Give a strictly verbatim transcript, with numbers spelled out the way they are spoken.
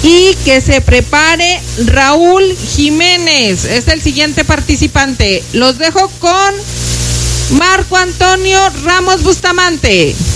y que se prepare Raúl Jiménez. Es el siguiente participante. Los dejo con Marco Antonio Ramos Bustamante.